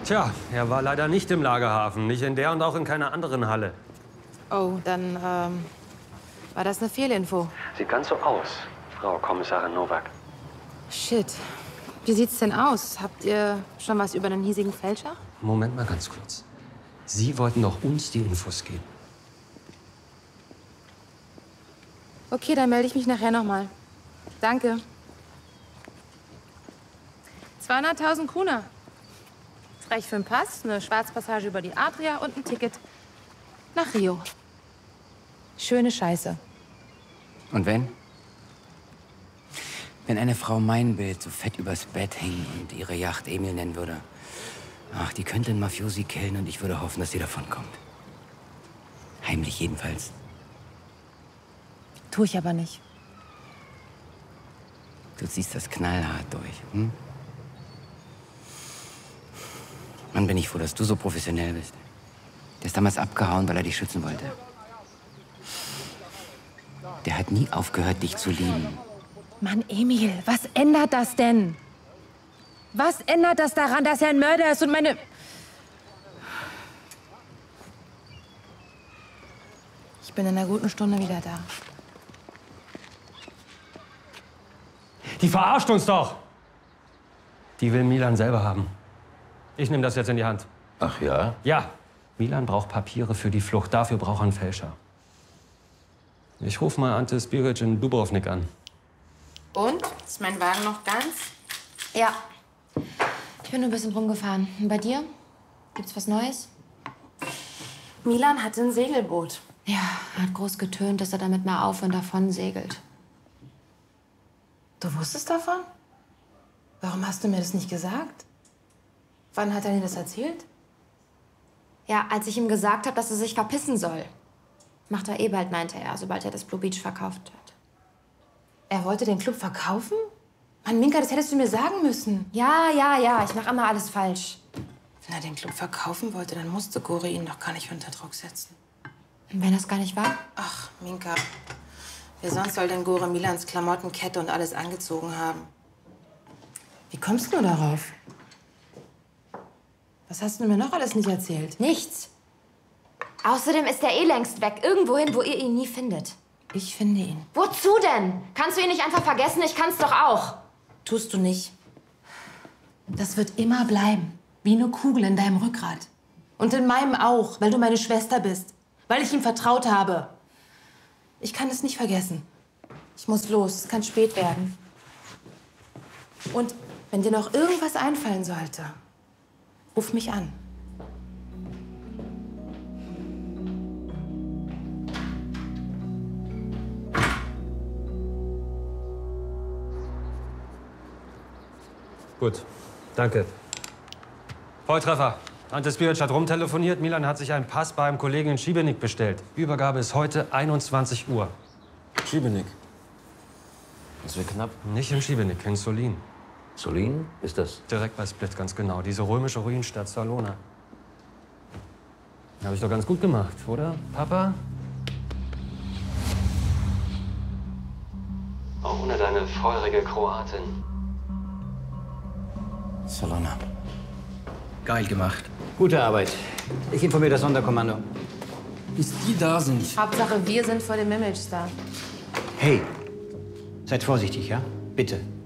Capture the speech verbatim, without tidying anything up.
Tja, er war leider nicht im Lagerhafen. Nicht in der und auch in keiner anderen Halle. Oh, dann ähm, war das eine Fehlinfo. Sieht ganz so aus, Frau Kommissarin Nowak. Shit. Wie sieht's denn aus? Habt ihr schon was über einen hiesigen Fälscher? Moment mal ganz kurz. Sie wollten doch uns die Infos geben. Okay, dann melde ich mich nachher noch mal. Danke. zweihunderttausend Kuna. Das reicht für einen Pass, eine Schwarzpassage über die Adria und ein Ticket nach Rio. Schöne Scheiße. Und wenn? Wenn eine Frau mein Bild so fett übers Bett hängen und ihre Yacht Emil nennen würde. Ach, die könnte einen Mafiosi killen und ich würde hoffen, dass sie davonkommt. Heimlich jedenfalls. Tue ich aber nicht. Du ziehst das knallhart durch, hm? Mann, bin ich froh, dass du so professionell bist. Der ist damals abgehauen, weil er dich schützen wollte. Der hat nie aufgehört, dich zu lieben. Mann, Emil, was ändert das denn? Was ändert das daran, dass er ein Mörder ist und meine... Ich bin in einer guten Stunde wieder da. Die verarscht uns doch! Die will Milan selber haben. Ich nehme das jetzt in die Hand. Ach ja? Ja. Milan braucht Papiere für die Flucht. Dafür braucht er einen Fälscher. Ich rufe mal Ante Spiric in Dubrovnik an. Und? Ist mein Wagen noch ganz? Ja. Ich bin nur ein bisschen rumgefahren. Und bei dir? Gibt's was Neues? Milan hatte ein Segelboot. Ja, er hat groß getönt, dass er damit mal auf und davon segelt. Du wusstest davon? Warum hast du mir das nicht gesagt? Wann hat er dir das erzählt? Ja, als ich ihm gesagt habe, dass er sich verpissen soll. Macht er eh bald, meinte er, sobald er das Blue Beach verkauft hat. Er wollte den Club verkaufen? Mann, Minka, das hättest du mir sagen müssen. Ja, ja, ja, ich mache immer alles falsch. Wenn er den Club verkaufen wollte, dann musste Gore ihn doch gar nicht unter Druck setzen. Und wenn das gar nicht war? Ach, Minka, wer sonst soll denn Gore Milans Klamotten, Kette und alles angezogen haben? Wie kommst du darauf? Was hast du mir noch alles nicht erzählt? Nichts. Außerdem ist er eh längst weg. Irgendwohin, wo ihr ihn nie findet. Ich finde ihn. Wozu denn? Kannst du ihn nicht einfach vergessen? Ich kann's doch auch. Tust du nicht. Das wird immer bleiben. Wie eine Kugel in deinem Rückgrat. Und in meinem auch, weil du meine Schwester bist. Weil ich ihm vertraut habe. Ich kann es nicht vergessen. Ich muss los. Es kann spät werden. Und wenn dir noch irgendwas einfallen sollte, ruf mich an. Gut, danke. Volltreffer. Ante Spiric hat rumtelefoniert. Milan hat sich einen Pass bei einem Kollegen in Šibenik bestellt. Übergabe ist heute einundzwanzig Uhr. Šibenik. Das wird knapp. Nicht in Šibenik, in Solin. Solin ist das? Direkt bei Split, ganz genau. Diese römische Ruinenstadt Salona. Habe ich doch ganz gut gemacht, oder, Papa? Ohne deine feurige Kroatin. Salona. Geil gemacht. Gute Arbeit. Ich informiere das Sonderkommando. Bis die da sind. Hauptsache, wir sind vor dem Image da. Hey, seid vorsichtig, ja? Bitte.